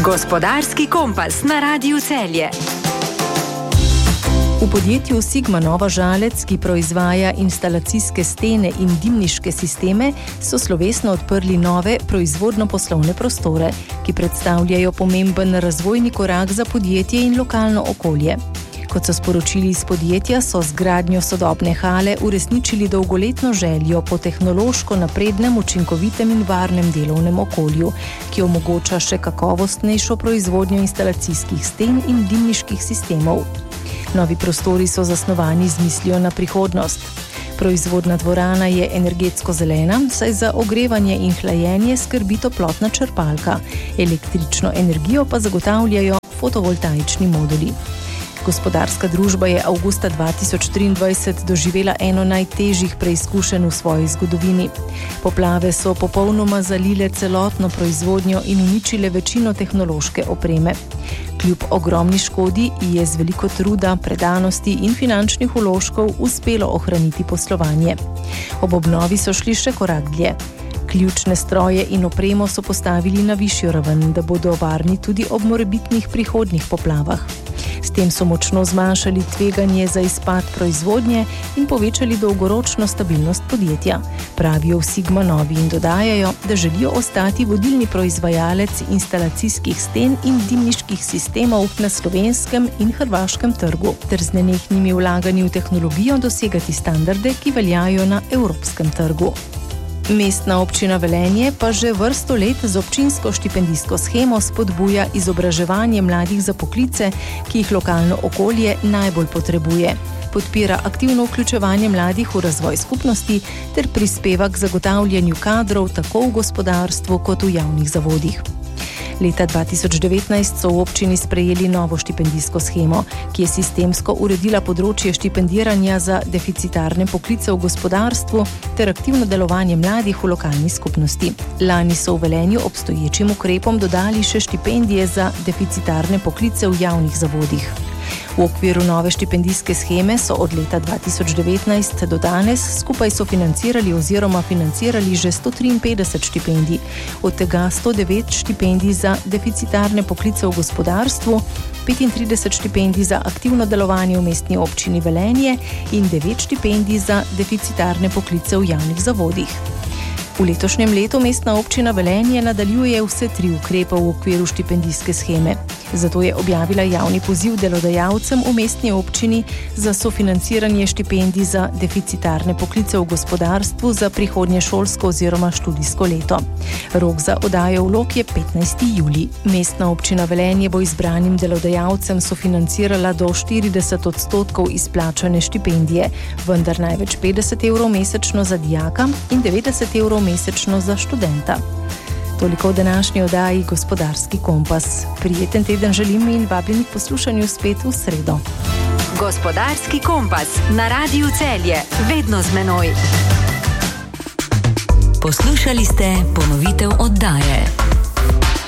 Gospodarski kompas na Radiu Celje. V podjetju Sigma Nova Žalec, ki proizvaja instalacijske stene in dimniške sisteme, so slovesno odprli nove proizvodno-poslovne prostore, ki predstavljajo pomemben razvojni korak za podjetje in lokalno okolje. Kot so sporočili iz podjetja, so z gradnjo sodobne hale uresničili dolgoletno željo po tehnološko naprednem, učinkovitem in varnem delovnem okolju, ki omogoča še kakovostnejšo proizvodnjo instalacijskih sten in dimniških sistemov. Novi prostori so zasnovani z mislijo na prihodnost. Proizvodna dvorana je energetsko zelena, saj za ogrevanje in hlajenje skrbi toplotna črpalka. Električno energijo pa zagotavljajo fotovoltaični moduli. Gospodarska družba je avgusta 2023 doživela eno najtežjih preizkušenj v svoji zgodovini. Poplave so popolnoma zalile celotno proizvodnjo in uničile večino tehnološke opreme. Kljub ogromni škodi je z veliko truda, predanosti in finančnih vložkov uspelo ohraniti poslovanje. Ob obnovi so šli še korak dlje. Ključne stroje in opremo so postavili na višjo raven, da bodo varni tudi ob morebitnih prihodnjih poplavah. S tem so močno zmanjšali tveganje za izpad proizvodnje in povečali dolgoročno stabilnost podjetja, pravijo v Sigma Novi in dodajajo, da želijo ostati vodilni proizvajalec instalacijskih sten in dimniških sistemov na slovenskem in hrvaškem trgu, ter z nenehnimi vlaganji v tehnologijo dosegati standarde, ki veljajo na evropskem trgu. Mestna občina Velenje pa že vrsto let z občinsko štipendijsko shemo spodbuja izobraževanje mladih za poklice, ki jih lokalno okolje najbolj potrebuje. Podpira aktivno vključevanje mladih v razvoj skupnosti ter prispeva k zagotavljanju kadrov tako v gospodarstvu kot v javnih zavodih. Leta 2019 so v občini sprejeli novo štipendijsko shemo, ki je sistemsko uredila področje štipendiranja za deficitarne poklice v gospodarstvu ter aktivno delovanje mladih v lokalni skupnosti. Lani so v Velenju obstoječim ukrepom dodali še štipendije za deficitarne poklice v javnih zavodih. V okviru nove štipendijske sheme so od leta 2019 do danes skupaj sofinancirali oziroma financirali že 153 štipendij, od tega 109 štipendij za deficitarne poklice v gospodarstvu, 35 štipendij za aktivno delovanje v mestni občini Velenje in 9 štipendij za deficitarne poklice v javnih zavodih. V letošnjem letu mestna občina Velenje nadaljuje vse 3 ukrepe v okviru štipendijske sheme. Zato je objavila javni poziv delodajalcem v mestni občini za sofinanciranje štipendij za deficitarne poklice v gospodarstvu za prihodnje šolsko oziroma študijsko leto. Rok za oddajo vlog je 15. julij. Mestna občina Velenje bo izbranim delodajalcem sofinancirala do 40% izplačane štipendije, vendar največ 50 evrov mesečno za dijaka in 90 evrov mesečno za študenta. Toliko v današnji oddaji Gospodarski kompas. Prijeten teden želim in vabljeni k poslušanju spet v sredo. Gospodarski kompas na Radiu Celje, vedno z menoj. Poslušali ste ponovitev oddaje.